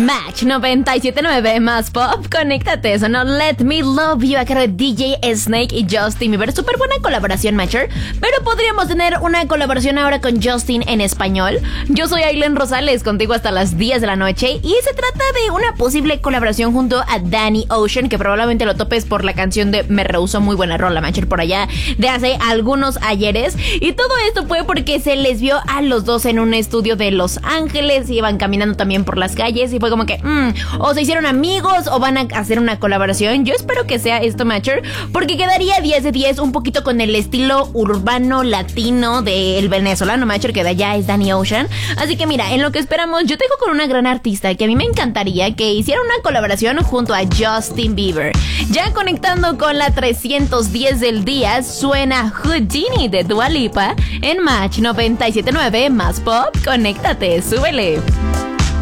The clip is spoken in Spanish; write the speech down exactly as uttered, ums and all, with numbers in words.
Match noventa y siete punto nueve más pop, conéctate, sonó Let Me Love You a cargo de D J Snake y Justin Bieber. Súper buena colaboración, Matcher, pero podríamos tener una colaboración ahora con Justin en español. Yo soy Ailen Rosales, contigo hasta las diez de la noche, y se trata de una posible colaboración junto a Danny Ocean, que probablemente lo topes por la canción de Me Rehusó, muy buena rola, Matcher, por allá de hace algunos ayeres. Y todo esto fue porque se les vio a los dos en un estudio de Los Ángeles, iban caminando también por las calles y fue como que, mmm, o se hicieron amigos o van a hacer una colaboración. Yo espero que sea esto, Matcher, porque quedaría diez de diez, un poquito con el estilo urbano latino del venezolano, Matcher, que de allá es Danny Ocean. Así que mira, en lo que esperamos, yo tengo con una gran artista que a mí me encantaría que hiciera una colaboración junto a Justin Bieber. Ya conectando con la trescientos diez del día, suena Houdini de Dua Lipa en Match noventa y siete punto nueve más pop. Conéctate, súbele.